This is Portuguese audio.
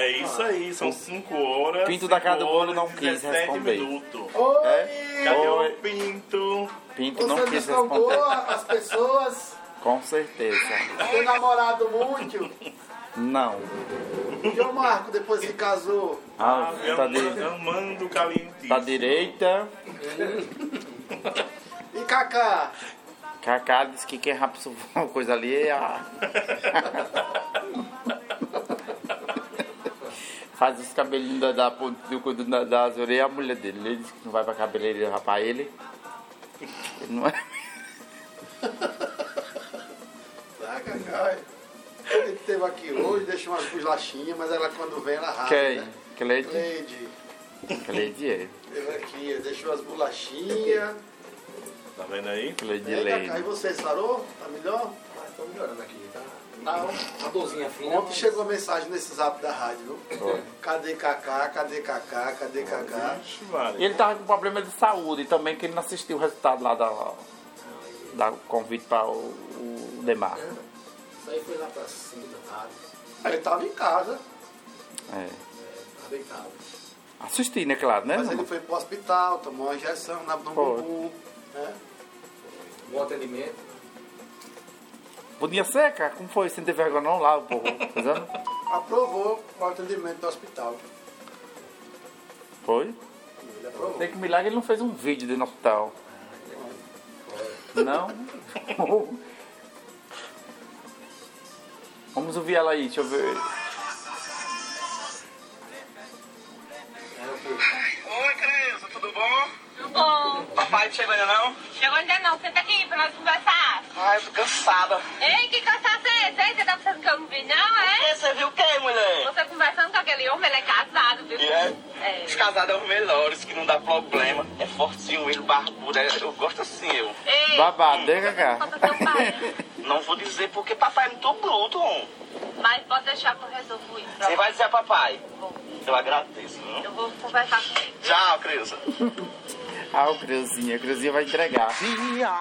É isso aí, são 5 horas. Pinto da casa do bolo não 17 quis responder. minutos. Oi! Cadê Oi. o Pinto? Pinto não Você quis descalcou responder. as pessoas? Com certeza. Tem namorado muito? Não. E o Marco, depois que casou? Ah, Amando calientíssimo. tá direita. E Cacá? Cacá disse que quem rapa uma coisa ali é a... Faz os cabelinhos das orelhas a mulher dele. Ele disse que não vai pra cabeleireira rapar ele. Ele não é... Ah, Cacá, ele esteve aqui hoje, deixou umas bolachinhas, mas ela quando vem ela rapa, Quem? né? Cleide? Cleide. Cleide é. Ele aqui, deixou as bolachinhas. Tá vendo aí? Cleide E aí, Cacá, e Leide. você, sarou? Tá melhor? Tô melhorando aqui, tá? Não. A dorzinha fina. Ontem chegou a mensagem nesse zap da rádio, viu? Foi. Cadê Cacá? Cadê Cacá? Cadê Cacá? Vixe, Maria. E ele tava com problema de saúde também, que ele não assistiu o resultado lá da convite para o Demar. Isso aí foi lá pra 5 da tarde. Ele tava em casa, É. Tá deitado. Assisti, né, claro, né? mas ele foi pro hospital, tomou uma injeção no Foi. bumbum, né? Bom atendimento. Podia ser, cara? Como foi? Sem ter vergonha não lá, o povo fazendo? Aprovou o atendimento do hospital. Foi? Ele aprovou. Tem que milagre ele não fez um vídeo dentro do hospital. Não? Vamos ouvir ela aí, deixa eu ver. É o quê? Oi, Creuza, tudo bom? Tudo bom? Papai não chegou ainda não? Chegou ainda não, senta aqui pra nós conversar. Ai, eu tô cansada. Ei, que cansaço é esse? Você tá pensando que eu não vi não, é? E você viu o que, mulher? Você conversando com aquele homem, ele é casado, viu? E é? É. Os casados são os melhores, que não dá problema. É fortinho, ele barbudo, eu gosto assim, eu. Ei, Babado, né, Cacá? conta teu pai, né? Não vou dizer porque papai é muito bruto, homem. Mas pode deixar que eu resolvo isso. Você vai dizer a papai? Bom, Eu agradeço, viu? eu vou conversar com ele. Tchau, Creuza. Ah, o Creuzinha vai entregar.